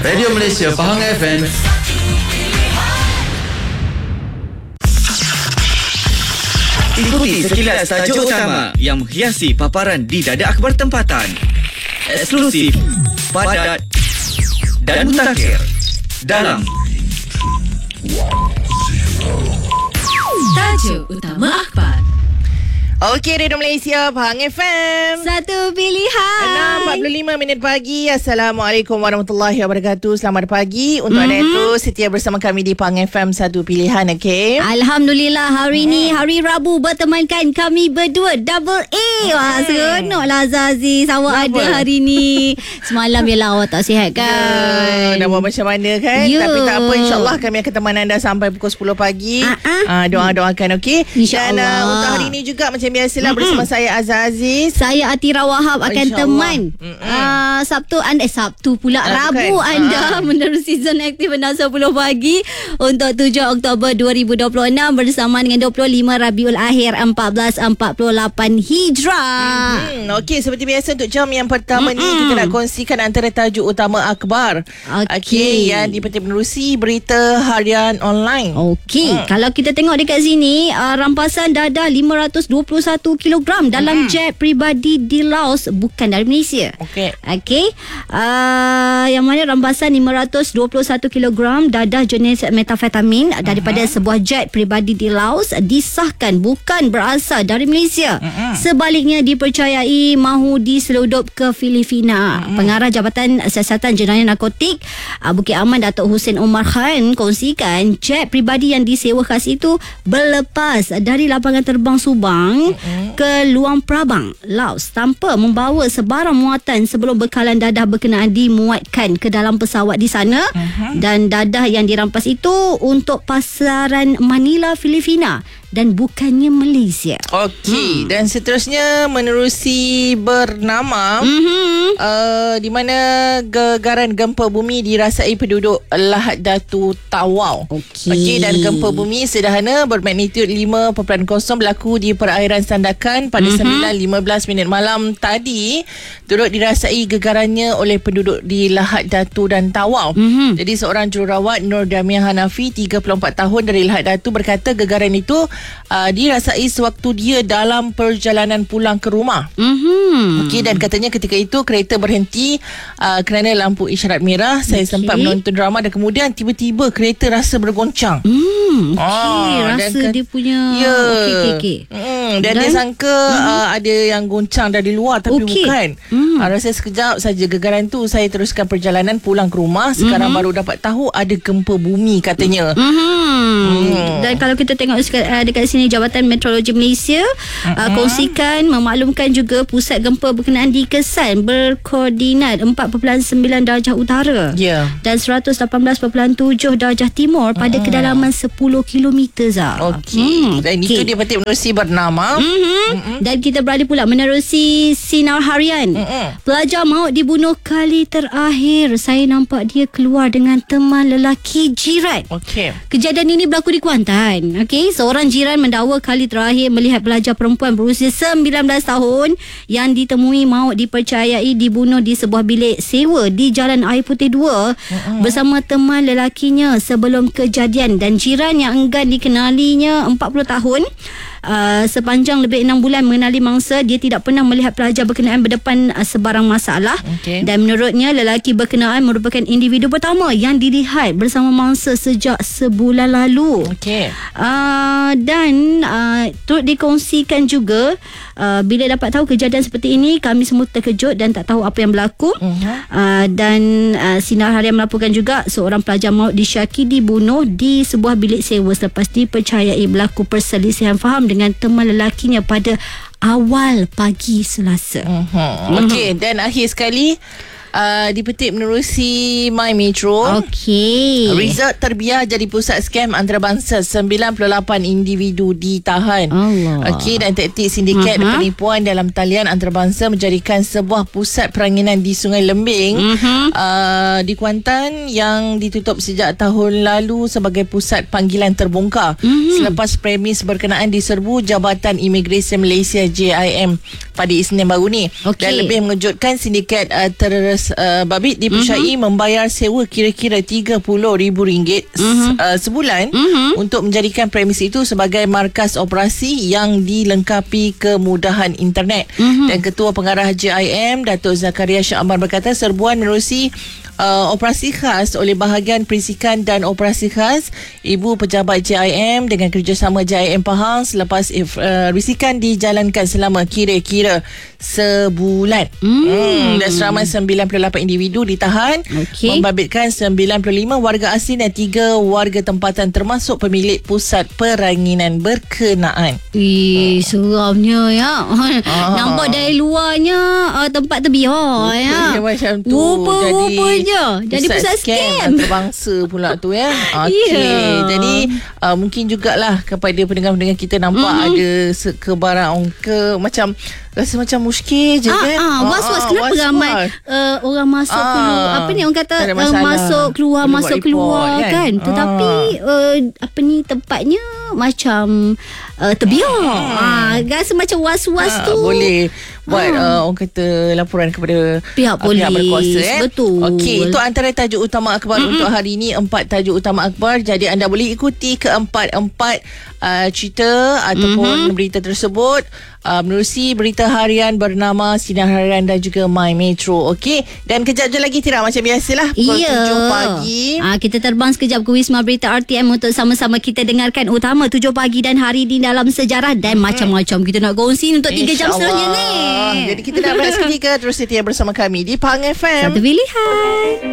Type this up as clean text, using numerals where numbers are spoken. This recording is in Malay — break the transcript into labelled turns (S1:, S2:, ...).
S1: Radio Malaysia Pahang FM.
S2: Ikuti sekilas tajuk utama yang menghiasi paparan di Dada Akhbar Tempatan. Eksklusif, padat dan mutakhir dalam
S3: Tajuk Utama Akhbar.
S4: Okey, Radio Malaysia Pahang FM.
S3: Satu pilihan.
S4: 6.45 pagi. Assalamualaikum warahmatullahi wabarakatuh. Selamat pagi untuk anda itu setia bersama kami di Pahang FM Satu Pilihan. Okey.
S3: Alhamdulillah, hari ni hari Rabu bertemankan kami berdua double A. Wah, seronoklah Aziz. Awak ada hari ni. Semalam ialah awak tak sihat kan?
S4: Nak buat macam mana kan? Tapi tak apa, insyaAllah kami akan teman anda sampai pukul 10 pagi. Doa-doakan, okey?
S3: InsyaAllah.
S4: Dan untuk hari ni juga macam biasalah bersama saya Azhar Aziz.
S3: Saya Atira Wahab akan teman Sabtu pula Rabu anda menerusi Zon Aktif anda 10 pagi untuk 7 Oktober 2026 bersama dengan 25 Rabiul Akhir 1448 Hijrah.
S4: Okey, seperti biasa untuk jam yang pertama ni kita nak kongsikan antara tajuk utama akhbar. Okey, yang dipetik menerusi berita harian online.
S3: Okey, kalau kita tengok dekat sini rampasan dadah 521 kilogram dalam jet peribadi di Laos, bukan dari Malaysia. Okey. Yang mana rampasan 521 kilogram dadah jenis metafetamin daripada sebuah jet peribadi di Laos disahkan bukan berasal dari Malaysia. Sebaliknya dipercayai mahu diseludup ke Filipina. Pengarah Jabatan Siasatan Jenayah Narkotik Bukit Aman Datuk Hussein Omar Khan kongsikan jet peribadi yang disewa khas itu berlepas dari lapangan terbang Subang ke Luang Prabang, Laos tanpa membawa sebarang muatan sebelum bekalan dadah berkenaan dimuatkan ke dalam pesawat di sana. Dan dadah yang dirampas itu untuk pasaran Manila, Filipina dan bukannya Malaysia.
S4: Okey, dan seterusnya menerusi bernama di mana gegaran gempa bumi dirasai penduduk Lahad Datu Tawau. Okey, dan gempa bumi sederhana bermagnitud 5.0 berlaku di perairan Sandakan pada 9.15 malam tadi. Turut dirasai gegarannya oleh penduduk di Lahad Datu dan Tawau. Jadi seorang jururawat Nur Damiah Hanafi 34 tahun dari Lahad Datu berkata gegaran itu dirasai sewaktu dia dalam perjalanan pulang ke rumah. Okey, dan katanya ketika itu kereta berhenti kerana lampu isyarat merah. Saya sempat menonton drama dan kemudian tiba-tiba kereta rasa bergoncang.
S3: Rasa dia punya
S4: dan dia sangka ada yang goncang dari luar tapi bukan. Rasa sekejap saja gegaran tu. Saya teruskan perjalanan pulang ke rumah. Sekarang baru dapat tahu ada gempa bumi katanya.
S3: Dan kalau kita tengok dekat sini Jabatan Meteorologi Malaysia kongsikan memaklumkan juga pusat gempa berkenaan di Kesan berkoordinat 4.9 darjah utara dan 118.7 darjah timur pada kedalaman 10 km.
S4: Dan itu dia petik menerusi bernama
S3: dan kita beralih pula menerusi sinar harian. Pelajar maut dibunuh kali terakhir. Saya nampak dia keluar dengan teman lelaki jiran. Kejadian ini berlaku di Kuantan. Seorang jiran mendakwa kali terakhir melihat pelajar perempuan berusia 19 tahun yang ditemui maut dipercayai dibunuh di sebuah bilik sewa di Jalan Air Putih 2 bersama teman lelakinya sebelum kejadian. Dan jiran yang enggan dikenalinya 40 tahun sepanjang lebih 6 bulan mengenali mangsa, dia tidak pernah melihat pelajar berkenaan berdepan sebarang masalah. Dan menurutnya lelaki berkenaan merupakan individu pertama yang dilihat bersama mangsa sejak sebulan lalu. Dan turut dikongsikan juga bila dapat tahu kejadian seperti ini, kami semua terkejut dan tak tahu apa yang berlaku. Dan Sinar Harian melaporkan juga seorang pelajar maut disyaki dibunuh di sebuah bilik sewa selepas dipercayai berlaku perselisihan faham dengan teman lelakinya pada awal pagi Selasa.
S4: Okey, dan akhir sekali dipetik menerusi My Metro. Resort terbiar jadi pusat scam antarabangsa, 98 individu ditahan. Dan taktik sindiket penipuan dalam talian antarabangsa menjadikan sebuah pusat peranginan di Sungai Lembing di Kuantan yang ditutup sejak tahun lalu sebagai pusat panggilan terbongkar selepas premis berkenaan diserbu Jabatan Imigresen Malaysia JIM pada Isnin baru ni. Dan lebih mengejutkan, sindiket tersebut Babit dipercayai membayar sewa kira-kira RM30,000 sebulan untuk menjadikan premis itu sebagai markas operasi yang dilengkapi kemudahan internet. Dan Ketua Pengarah JIM Datuk Zakaria Shah Amar berkata serbuan menerusi operasi khas oleh bahagian perisikan dan operasi khas Ibu Pejabat JIM dengan kerjasama JIM Pahang selepas risikan dijalankan selama kira-kira sebulan. Dan seramai 98 individu ditahan, membabitkan 95 warga asli dan 3 warga tempatan termasuk pemilik pusat peranginan berkenaan.
S3: Seramnya ya. Nampak dari luarnya tempat terbiar ya.
S4: Macam tu.
S3: Jadi pusat scam
S4: terbangsa pula tu ya. Okey. Jadi mungkin jugalah kepada pendengar-pendengar kita nampak ada kebarang macam rasa macam muskil je kan.
S3: Was-was kenapa ramai orang masuk keluar, apa ni orang kata masuk keluar kan. Tetapi tempatnya macam terbiar. Rasa macam was-was tu.
S4: Boleh buat orang kata laporan kepada
S3: pihak polis
S4: berkuasa.
S3: Betul.
S4: Okey, itu antara tajuk utama akhbar untuk hari ini. 4 tajuk utama akhbar. Jadi anda boleh ikuti keempat-empat cerita ataupun berita tersebut menerusi berita harian bernama Sinar Harian dan juga My Metro. Okey, dan kejap je lagi Tira macam biasalah pukul 7 pagi.
S3: Kita terbang sekejap ke Wisma Berita RTM untuk sama-sama kita dengarkan utama 7 pagi dan hari ini dalam sejarah dan macam-macam kita nak kongsi untuk 3 jam seterusnya ni.
S4: Jadi kita nak beres ketika terus setia bersama kami di Pahang FM.
S3: Satu pilihan.